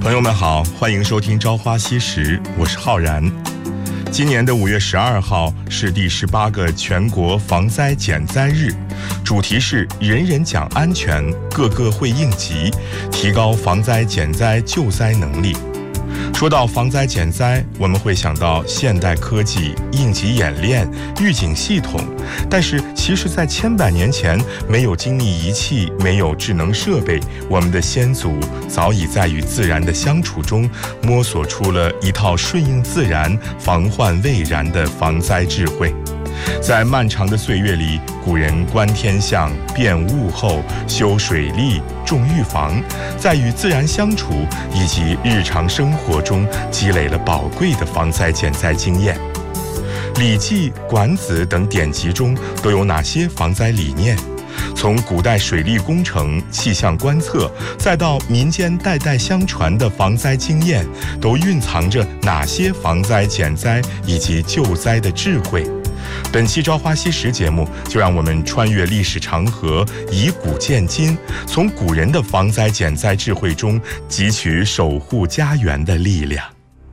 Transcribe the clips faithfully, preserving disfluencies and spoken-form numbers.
朋友们好，欢迎收听《朝花夕拾》，我是浩然。今年的五月十二号是第十八个全国防灾减灾日，主题是人人讲安全，个个会应急，提高防灾减灾救灾能力。说到防灾减灾，我们会想到现代科技、应急演练、预警系统，但是其实在千百年前，没有精密仪器，没有智能设备，我们的先祖早已在与自然的相处中摸索出了一套顺应自然、防患未然的防灾智慧。在漫长的岁月里，古人观天象、辨物候、修水利、重预防，在与自然相处以及日常生活中积累了宝贵的防灾减灾经验。《礼记》《管子》等典籍中都有哪些防灾理念？从古代水利工程、气象观测，再到民间代代相传的防灾经验，都蕴藏着哪些防灾减灾以及救灾的智慧？本期《朝花夕拾》节目，就让我们穿越历史长河，以古鉴今，从古人的防灾减灾智慧中汲取守护家园的力量。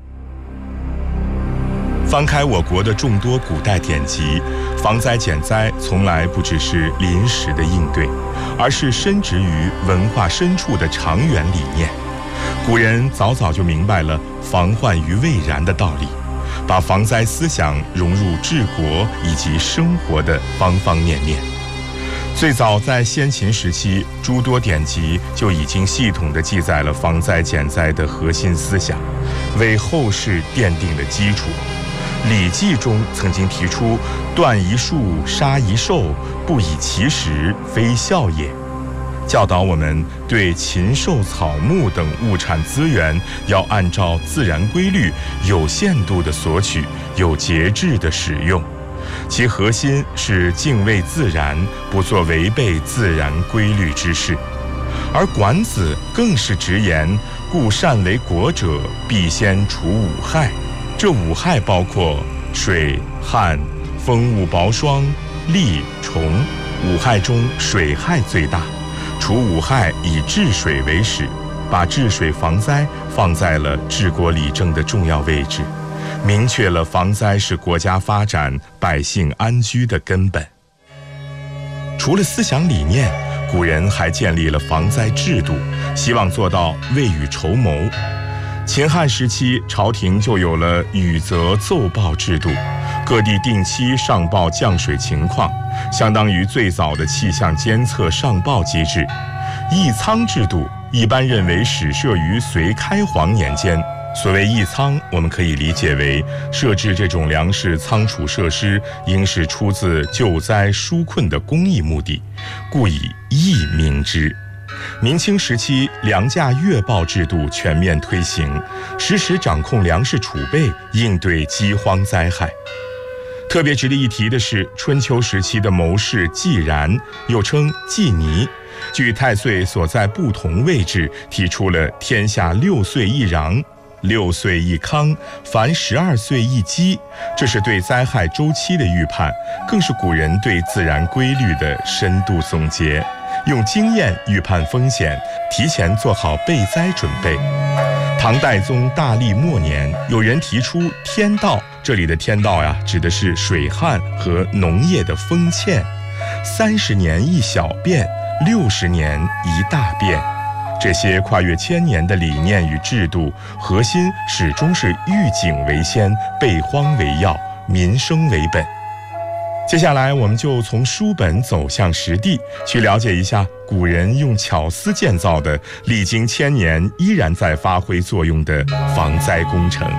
翻开我国的众多古代典籍，防灾减灾从来不只是临时的应对，而是深植于文化深处的长远理念。古人早早就明白了防患于未然的道理，把防灾思想融入治国以及生活的方方面面。最早在先秦时期，诸多典籍就已经系统地记载了防灾减灾的核心思想，为后世奠定了基础。《礼记》中曾经提出“断一树，杀一兽，不以其时，非孝也”，教导我们对禽兽草木等物产资源要按照自然规律，有限度的索取，有节制的使用。其核心是敬畏自然，不做违背自然规律之事。而管子更是直言：“故善为国者，必先除五害。”这五害包括水、旱、风物雹霜、戾、虫。五害中水害最大，除五害以治水为始，把治水防灾放在了治国理政的重要位置，明确了防灾是国家发展、百姓安居的根本。除了思想理念，古人还建立了防灾制度，希望做到未雨绸缪。秦汉时期，朝廷就有了雨泽奏报制度，各地定期上报降水情况，相当于最早的气象监测上报机制。役仓制度一般认为始设于隋开皇年间。所谓役仓，我们可以理解为设置这种粮食仓储设施，应是出自救灾纾困的公益目的，故以役名之。明清时期，粮价月报制度全面推行，实时掌控粮食储备，应对饥荒灾害。特别值得一提的是，春秋时期的谋士季然，又称季尼，据太岁所在不同位置，提出了天下六岁一禳，六岁一康，凡十二岁一饥，这是对灾害周期的预判，更是古人对自然规律的深度总结，用经验预判风险，提前做好备灾准备。唐代宗大历末年，有人提出天道，这里的天道呀，指的是水旱和农业的丰欠。三十年一小变，六十年一大变。这些跨越千年的理念与制度，核心始终是预警为先，备荒为要，民生为本。接下来，我们就从书本走向实地，去了解一下古人用巧思建造的、历经千年依然在发挥作用的防灾工程。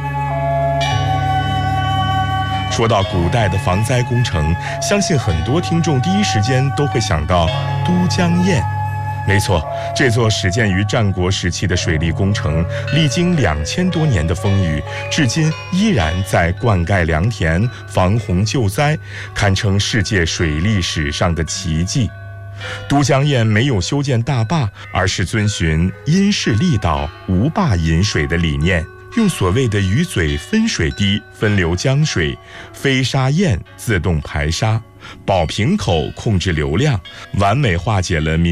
说到古代的防灾工程，相信很多听众第一时间都会想到都江堰。没错，这座始建于战国时期的水利工程，历经两千多年的风雨，至今依然在灌溉良田、防洪救灾，堪称世界水利史上的奇迹。都江堰没有修建大坝，而是遵循因势利导、无坝引水的理念，用所谓的鱼嘴分水滴分流江水，飞沙堰自动排沙，宝瓶口控制流量，完美化解了民